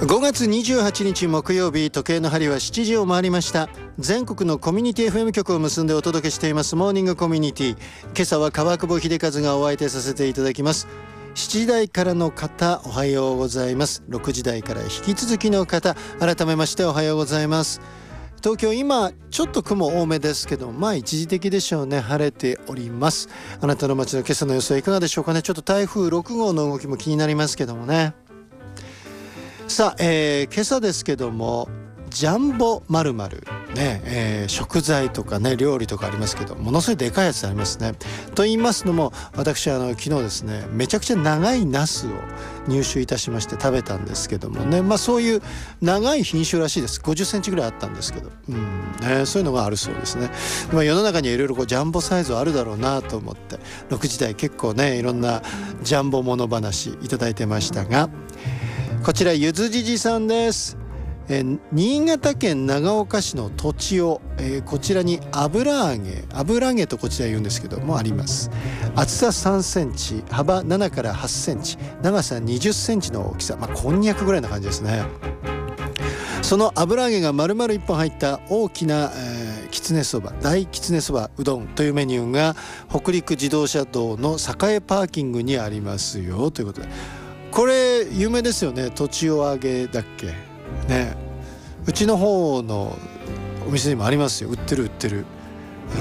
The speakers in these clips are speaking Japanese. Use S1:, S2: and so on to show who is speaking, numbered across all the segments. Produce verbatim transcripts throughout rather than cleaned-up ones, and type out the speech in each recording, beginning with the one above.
S1: ごがつにじゅうはちにち木曜日、時計の針はしちじを回りました。全国のコミュニティ エフエム 局を結んでお届けしていますモーニングコミュニティ。今朝は川久保秀和がお相手させていただきます。しちじ台からの方おはようございます。ろくじ台から引き続きの方改めましておはようございます。東京今ちょっと雲多めですけど、まあ一時的でしょうね。晴れております。あなたの街の今朝の様子はいかがでしょうかね。ちょっと台風ろくごうの動きも気になりますけどもね。さあ、えー、今朝ですけどもジャンボ〇〇ね、えー、食材とかね料理とかありますけど、ものすごいでかいやつありますね。と言いますのも、私あの昨日ですねめちゃくちゃ長いナスを入手いたしまして食べたんですけどもね、まあそういう長い品種らしいです。ごじゅっセンチぐらいあったんですけど、うんね、そういうのがあるそうですね。まあ、世の中にはいろいろこうジャンボサイズあるだろうなと思って、ろくじ台結構ねいろんなジャンボもの話いただいてましたが、こちらゆずじじさんです。えー、新潟県長岡市の土地を、えー、こちらに油揚げ油揚げとこちら言うんですけどもあります。厚ささんセンチ、幅ななからはちセンチ、長さにじゅっセンチの大きさ、まあこんにゃくぐらいな感じですね。その油揚げが丸々いっぽん入った大きな、えー、きつねそば大きつねそばうどんというメニューが北陸自動車道の栄パーキングにありますよということで、これ有名ですよね。土地を揚げだっけね、うちの方のお店にもありますよ。売ってる売ってる、うん、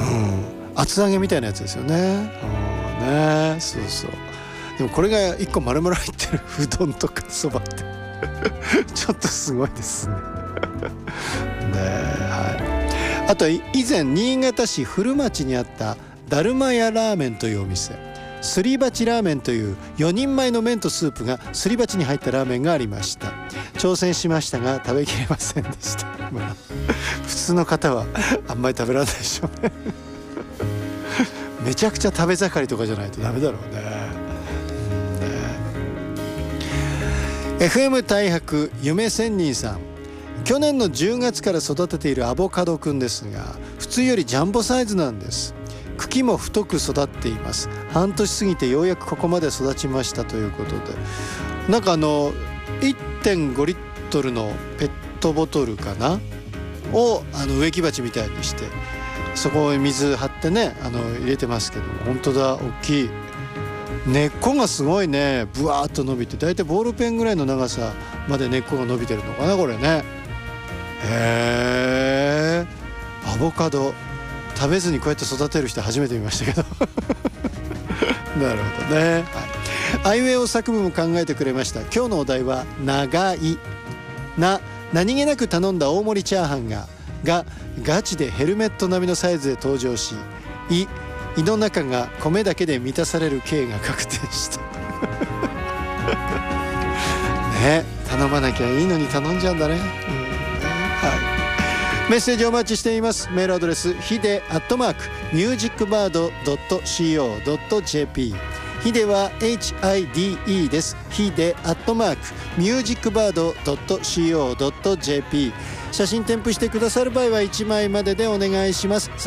S1: 厚揚げみたいなやつですよね、うん、ね、そうそう。でもこれがいっこ丸々入ってるうどんとかそばってちょっとすごいですねね、はい。あと以前新潟市古町にあっただるま屋ラーメンというお店、すり鉢ラーメンというよにんまえの麺とスープがすり鉢に入ったラーメンがありました。挑戦しましたが食べきれませんでした、まあ、普通の方はあんまり食べられないでしょうねめちゃくちゃ食べ盛りとかじゃないとダメだろうね、うん、ね。 エフエム 大白夢仙人さん、去年のじゅうがつから育てているアボカドくんですが、普通よりジャンボサイズなんです。茎も太く育っています。半年過ぎてようやくここまで育ちましたということで、なんかあの いってんごリットルのペットボトルかなをあの植木鉢みたいにしてそこに水張ってねあの入れてますけども、本当だ大きい。根っこがすごいね、ブワーっと伸びて、だいたいボールペンぐらいの長さまで根っこが伸びてるのかなこれね。へー、アボカド食べずにこうやって育てる人初めて見ましたけどなるほどね、はい。アイウェイオ作文も考えてくれました。今日のお題は長いな、何気なく頼んだ大盛りチャーハンががガチでヘルメット並みのサイズで登場し、い胃の中が米だけで満たされる刑が確定したね、頼まなきゃいいのに頼んじゃうんだね、うん、はい。メッセージお待ちしています。メールアドレスヒデアットマークミュージックバードドットシーオードットジェーピー、ヒデは エイチアイディーイー です。ヒデアットマークミュージックバードドットシーオードットジェーピー。写真添付してくださる場合はいちまいまででお願いします。